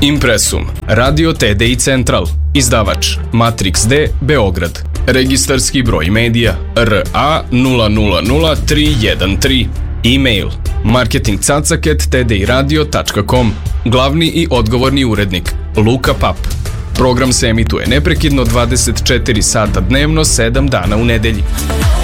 Impresum, Radio TDI Central, izdavač Matrix D, Beograd. Registarski broj medija RA 000313. E-mail marketingcacak@tdiradio.com. Glavni i odgovorni urednik Luka Pap. Program se emituje neprekidno 24 sata dnevno, 7 dana u nedelji.